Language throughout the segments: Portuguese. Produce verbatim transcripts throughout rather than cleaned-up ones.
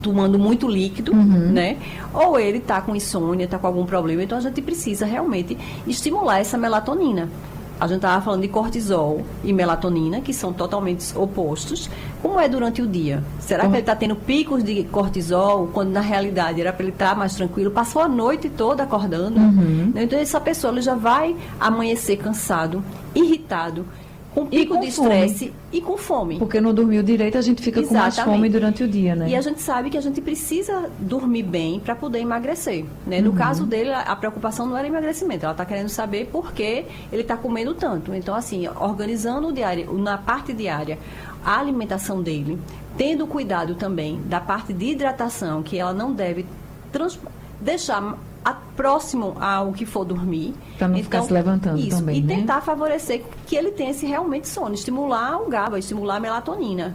tomando muito líquido, Uhum. né? Ou ele está com insônia, está com algum problema. Então, a gente precisa realmente estimular essa melatonina. A gente estava falando de cortisol e melatonina, que são totalmente opostos. Como é durante o dia? Será Como? que ele está tendo picos de cortisol, quando na realidade era para ele estar mais tranquilo? Passou a noite toda acordando. Uhum. Então, essa pessoa ele já vai amanhecer cansado, irritado, com E pico com de estresse e com fome. Porque não dormiu direito, a gente fica com mais Exatamente. fome durante o dia, né? E a gente sabe que a gente precisa dormir bem para poder emagrecer, né? No Uhum. caso dele, a a preocupação não era emagrecimento, ela está querendo saber por que ele está comendo tanto. Então, assim, organizando o diário, na parte diária, a alimentação dele, tendo cuidado também da parte de hidratação, que ela não deve trans- deixar a- próximo ao que for dormir. Pra não ficar se levantando isso, também, e né? tentar favorecer que ele tenha esse realmente sono, estimular o GABA, estimular a melatonina.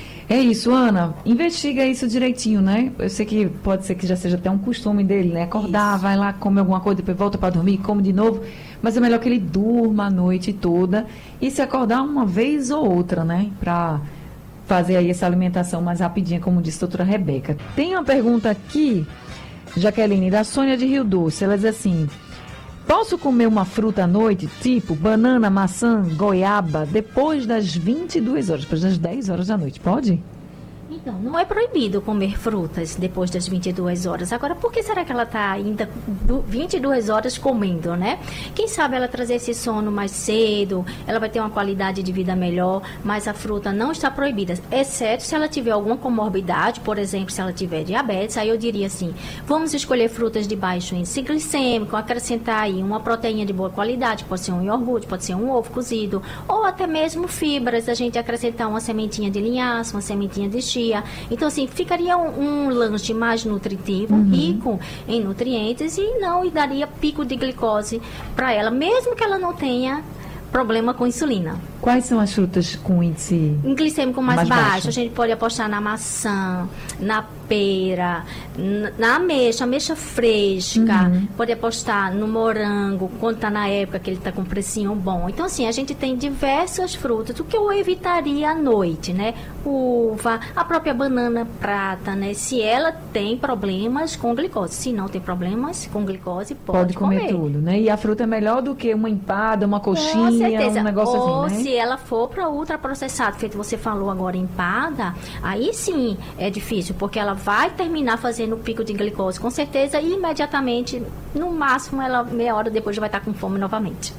É isso, Ana. Investiga isso direitinho, né? Eu sei que pode ser que já seja até um costume dele, né? Acordar, Isso. vai lá, come alguma coisa, depois volta para dormir, come de novo. Mas é melhor que ele durma a noite toda e se acordar uma vez ou outra, né? Para fazer aí essa alimentação mais rapidinha, como disse a doutora Rebeca. Tem uma pergunta aqui, Jaqueline, da Sônia de Rio Doce. Ela diz assim: posso comer uma fruta à noite, tipo banana, maçã, goiaba, depois das vinte e duas horas, depois das dez horas da noite? Pode? Então, não é proibido comer frutas depois das vinte e duas horas. Agora, por que será que ela está ainda du- vinte e duas horas comendo, né? Quem sabe ela trazer esse sono mais cedo, ela vai ter uma qualidade de vida melhor, mas a fruta não está proibida, exceto se ela tiver alguma comorbidade, por exemplo, se ela tiver diabetes, aí eu diria assim, vamos escolher frutas de baixo índice glicêmico, acrescentar aí uma proteína de boa qualidade, pode ser um iogurte, pode ser um ovo cozido, ou até mesmo fibras, a gente acrescentar uma sementinha de linhaça, uma sementinha de chia. Então, assim, ficaria um, um lanche mais nutritivo, rico em nutrientes e não e daria pico de glicose para ela, mesmo que ela não tenha problema com insulina. Quais são as frutas com índice? Em glicêmico mais, Mais baixo, baixo. a gente pode apostar na maçã, na pera, n- na ameixa, ameixa fresca, Uhum. pode apostar no morango, quando está na época que ele está com precinho bom. Então, assim, a gente tem diversas frutas, o que eu evitaria à noite, né? Uva, a própria banana prata, né? Se ela tem problemas com glicose. Se não tem problemas com glicose, pode, Pode comer, tudo, né? E a fruta é melhor do que uma empada, uma coxinha, com certeza. um negócio Ou assim, né? se ela for para ultraprocessado, feito você falou agora, empada, aí sim é difícil, porque ela vai terminar fazendo o pico de glicose, com certeza, e imediatamente, no máximo, ela meia hora depois já vai estar com fome novamente.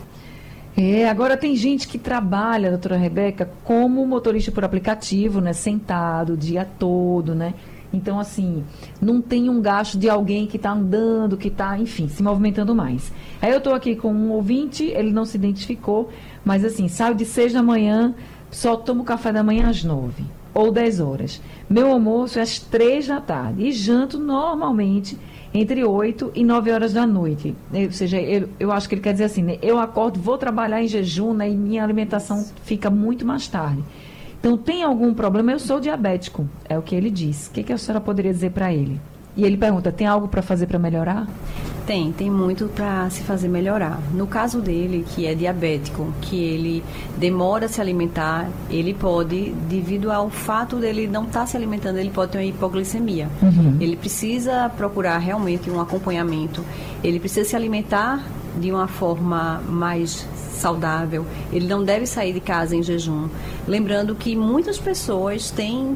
É, agora tem gente que trabalha, doutora Rebeca, como motorista por aplicativo, né? Sentado o dia todo, né? Então, assim, não tem um gasto de alguém que está andando, que está, enfim, se movimentando mais. Aí eu estou aqui com um ouvinte, ele não se identificou, mas assim, saio de seis da manhã, só tomo café da manhã às nove ou dez horas. Meu almoço é às três da tarde e janto normalmente entre oito e nove horas da noite. Ou seja, eu, eu acho que ele quer dizer assim, né? Eu acordo, vou trabalhar em jejum, né? E minha alimentação fica muito mais tarde. Então, tem algum problema? Eu sou diabético, é o que ele diz. O que, que a senhora poderia dizer para ele? E ele pergunta, tem algo para fazer para melhorar? Tem, tem muito para se fazer melhorar. No caso dele, que é diabético, que ele demora a se alimentar, ele pode, devido ao fato dele não estar se alimentando, ele pode ter uma hipoglicemia. Uhum. Ele precisa procurar realmente um acompanhamento, ele precisa se alimentar de uma forma mais saudável, ele não deve sair de casa em jejum. Lembrando que muitas pessoas têm,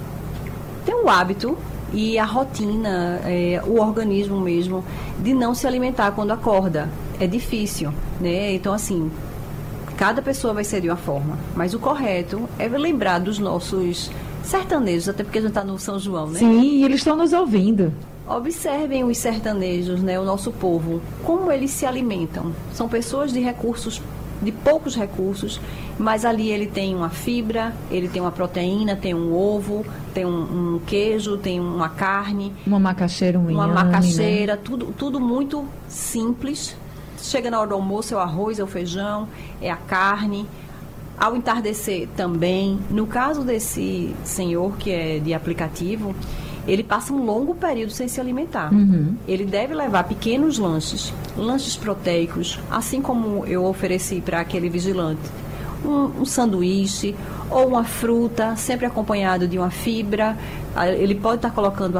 têm o hábito e a rotina, é, o organismo mesmo, de não se alimentar quando acorda. É difícil, né? Então, assim, cada pessoa vai ser de uma forma. Mas o correto é lembrar dos nossos sertanejos, até porque a gente está no São João, né? Sim, e eles estão nos ouvindo. Observem os sertanejos, né, o nosso povo, como eles se alimentam. São pessoas de recursos, de poucos recursos, mas ali ele tem uma fibra, ele tem uma proteína, tem um ovo, tem um, um queijo, tem uma carne, Uma macaxeira, um uma inhame, macaxeira, né? tudo, tudo muito simples. Chega na hora do almoço, é o arroz, é o feijão, é a carne. Ao entardecer também. No caso desse senhor que é de aplicativo, ele passa um longo período sem se alimentar. Uhum. Ele deve levar pequenos lanches, lanches proteicos, assim como eu ofereci para aquele vigilante. Um, um sanduíche ou uma fruta, sempre acompanhado de uma fibra. Ele pode estar colocando